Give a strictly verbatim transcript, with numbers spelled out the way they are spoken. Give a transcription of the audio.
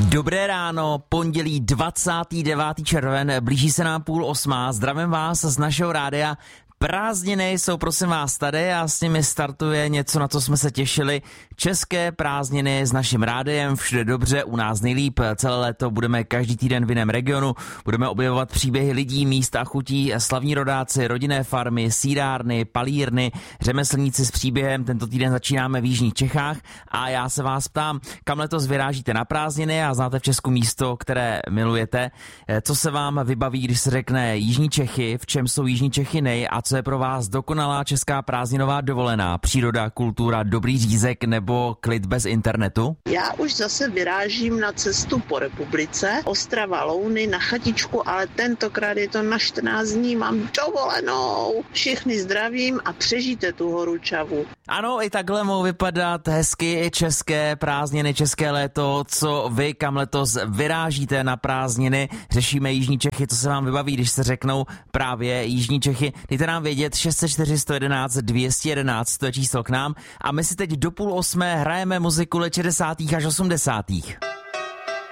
Dobré ráno, pondělí dvacátého devátého červen, blíží se nám půl osmá, zdravím vás z našeho rádia. Prázdniny jsou prosím vás tady a s nimi startuje něco, na co jsme se těšili. České prázdniny s naším rádiem, všude dobře, u nás nejlíp. Celé léto budeme každý týden v jiném regionu, budeme objevovat příběhy lidí, míst a chutí, slavní rodáci, rodinné farmy, sýrárny, palírny, řemeslníci s příběhem. Tento týden začínáme v jižních Čechách a já se vás ptám, kam letos vyrážíte na prázdniny a znáte v Česku místo, které milujete. Co se vám vybaví, když se řekne jižní Čechy, v čem jsou jižní Čechy nej a co je pro vás dokonalá česká prázdninová dovolená? Příroda, kultura, dobrý řízek nebo klid bez internetu? Já už zase vyrážím na cestu po republice. Ostrava, Louny, na chatičku, ale tentokrát je to na čtrnáct dní, mám dovolenou. Všichni zdravím a přežijte tu horúčavu. Ano, i takhle mohou vypadat hezky i české prázdniny, české léto. Co vy, kam letos vyrážíte na prázdniny? Řešíme jižní Čechy, co se vám vybaví, když se řeknou právě jižní Čechy. Dejte nám vědět, šest set čtyři, sto jedenáct, dvě stě jedenáct, to je číslo k nám. A my si teď do půl osmé hrajeme muziku let šedesátých až osmdesátých.